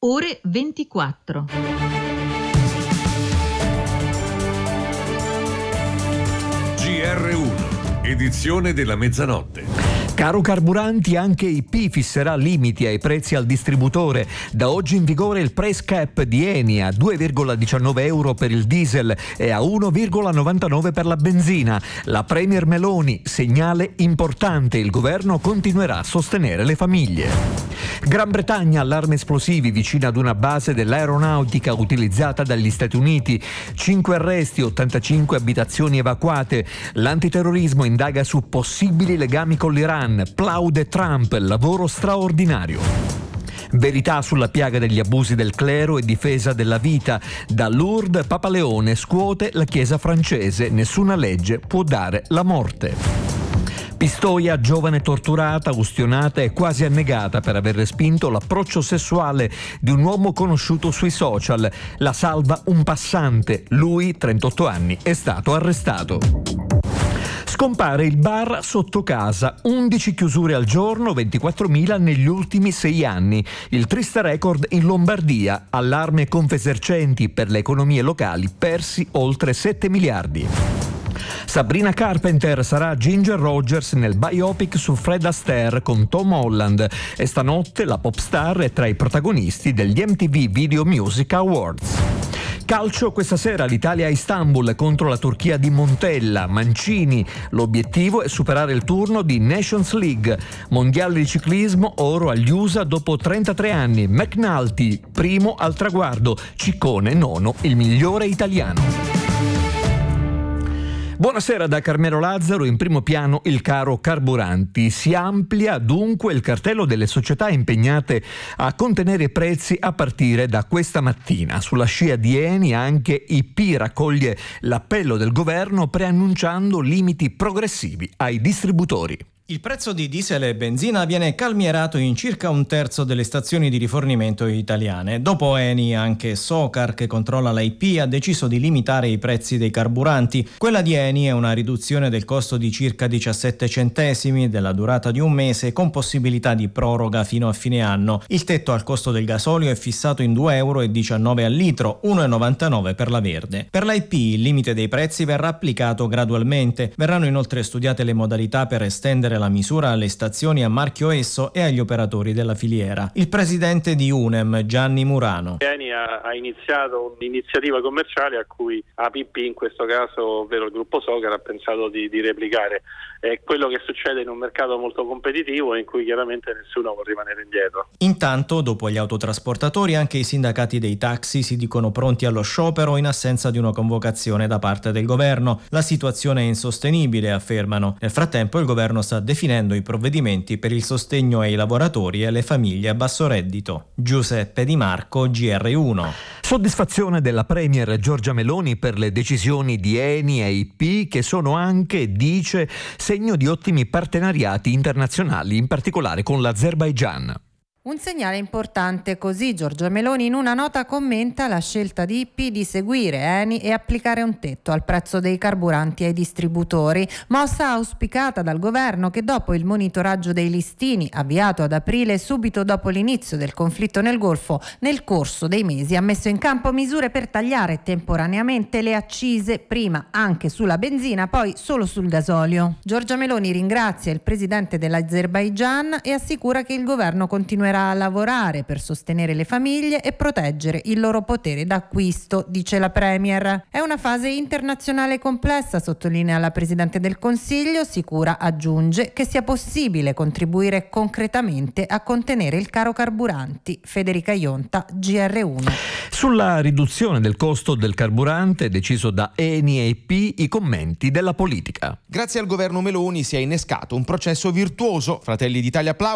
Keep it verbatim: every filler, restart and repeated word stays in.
ore ventiquattro. G R uno, edizione della mezzanotte. Caro carburanti, anche I P fisserà limiti ai prezzi al distributore. Da oggi in vigore il price cap di Eni a due virgola diciannove euro per il diesel e a uno virgola novantanove per la benzina. La Premier Meloni, segnale importante, il governo continuerà a sostenere le famiglie. Gran Bretagna, allarme esplosivi vicino ad una base dell'aeronautica utilizzata dagli Stati Uniti. Cinque arresti, ottantacinque abitazioni evacuate. L'antiterrorismo indaga su possibili legami con l'Iran. Plaude Trump, lavoro straordinario. Verità sulla piaga degli abusi del clero e difesa della vita. Da Lourdes, Papa Leone scuote la Chiesa francese. Nessuna legge può dare la morte. Pistoia, giovane torturata, ustionata e quasi annegata per aver respinto l'approccio sessuale di un uomo conosciuto sui social. La salva un passante. Lui, trentotto anni, è stato arrestato. Scompare il bar sotto casa, undici chiusure al giorno, ventiquattromila negli ultimi sei anni. Il triste record in Lombardia, allarme Confesercenti per le economie locali, persi oltre sette miliardi. Sabrina Carpenter sarà Ginger Rogers nel biopic su Fred Astaire con Tom Holland e stanotte la pop star è tra i protagonisti degli M T V Video Music Awards. Calcio, questa sera l'Italia a Istanbul contro la Turchia di Montella. Mancini, l'obiettivo è superare il turno di Nations League. Mondiale di ciclismo, oro agli U S A dopo trentatré anni. McNulty, primo al traguardo. Ciccone, nono, il migliore italiano. Buonasera da Carmelo Lazzaro, in primo piano il caro carburanti. Si amplia dunque il cartello delle società impegnate a contenere i prezzi a partire da questa mattina. Sulla scia di Eni anche I P raccoglie l'appello del governo preannunciando limiti progressivi ai distributori. Il prezzo di diesel e benzina viene calmierato in circa un terzo delle stazioni di rifornimento italiane. Dopo Eni, anche Socar, che controlla la I P, ha deciso di limitare i prezzi dei carburanti. Quella di Eni è una riduzione del costo di circa diciassette centesimi, della durata di un mese, con possibilità di proroga fino a fine anno. Il tetto al costo del gasolio è fissato in due virgola diciannove euro al litro, uno virgola novantanove per la verde. Per la I P il limite dei prezzi verrà applicato gradualmente. Verranno inoltre studiate le modalità per estendere la misura alle stazioni a marchio Esso e agli operatori della filiera. Il presidente di UNEM, Gianni Murano. Eni ha, ha iniziato un'iniziativa commerciale a cui A P P, in questo caso ovvero il gruppo Socar, ha pensato di, di replicare. È quello che succede in un mercato molto competitivo in cui chiaramente nessuno può rimanere indietro. Intanto, dopo gli autotrasportatori, anche i sindacati dei taxi si dicono pronti allo sciopero in assenza di una convocazione da parte del governo. La situazione è insostenibile, affermano. Nel frattempo il governo sta definendo i provvedimenti per il sostegno ai lavoratori e alle famiglie a basso reddito. Giuseppe Di Marco, G R uno. Soddisfazione della Premier Giorgia Meloni per le decisioni di Eni e I P, che sono anche, dice, segno di ottimi partenariati internazionali, in particolare con l'Azerbaigian. Un segnale importante, così Giorgia Meloni in una nota commenta la scelta di I P di seguire Eni e applicare un tetto al prezzo dei carburanti ai distributori, mossa auspicata dal governo che dopo il monitoraggio dei listini avviato ad aprile subito dopo l'inizio del conflitto nel Golfo, nel corso dei mesi ha messo in campo misure per tagliare temporaneamente le accise, prima anche sulla benzina, poi solo sul gasolio. Giorgia Meloni ringrazia il presidente dell'Azerbaigian e assicura che il governo continuerà a lavorare per sostenere le famiglie e proteggere il loro potere d'acquisto, dice la Premier. È una fase internazionale complessa, sottolinea la Presidente del Consiglio. Sicura aggiunge che sia possibile contribuire concretamente a contenere il caro carburanti. Federica Ionta, G R uno. Sulla riduzione del costo del carburante deciso da Eni e I P, i commenti della politica. Grazie al governo Meloni si è innescato un processo virtuoso. Fratelli d'Italia applaude.